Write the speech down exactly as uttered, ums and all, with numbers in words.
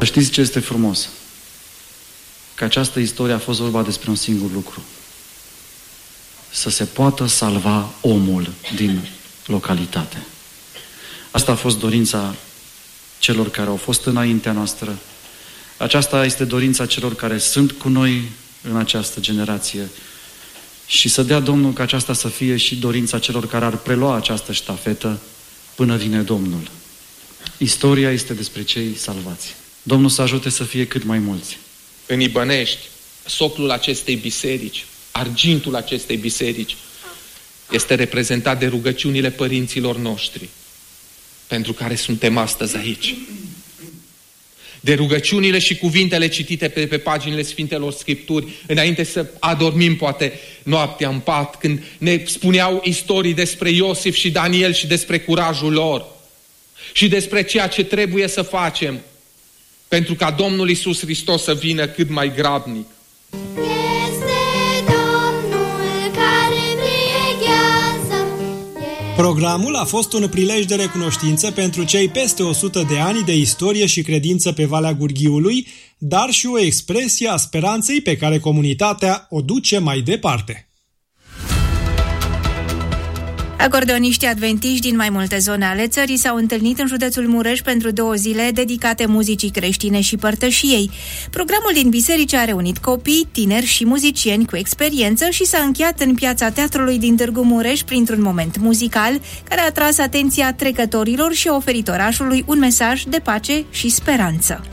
Știți ce este frumos? Că această istorie a fost vorba despre un singur lucru. Să se poată salva omul din localitate. Asta a fost dorința celor care au fost înaintea noastră. Aceasta este dorința celor care sunt cu noi în această generație. Și să dea Domnul ca aceasta să fie și dorința celor care ar prelua această ștafetă până vine Domnul. Istoria este despre cei salvați. Domnul să ajute să fie cât mai mulți. În Ibănești, soclul acestei biserici, argintul acestei biserici, este reprezentat de rugăciunile părinților noștri, pentru care suntem astăzi aici. De rugăciunile și cuvintele citite pe, pe paginile Sfintelor Scripturi, înainte să adormim poate noaptea în pat, când ne spuneau istorii despre Iosif și Daniel și despre curajul lor și despre ceea ce trebuie să facem pentru ca Domnul Iisus Hristos să vină cât mai grabnic. Programul a fost un prilej de recunoștință pentru cei peste o sută de ani de istorie și credință pe Valea Gurghiului, dar și o expresie a speranței pe care comunitatea o duce mai departe. Acordeoniștii adventiști din mai multe zone ale țării s-au întâlnit în județul Mureș pentru două zile dedicate muzicii creștine și părtășiei. Programul din biserică a reunit copii, tineri și muzicieni cu experiență și s-a încheiat în piața teatrului din Târgu Mureș printr-un moment muzical care a atras atenția trecătorilor și a oferit orașului un mesaj de pace și speranță.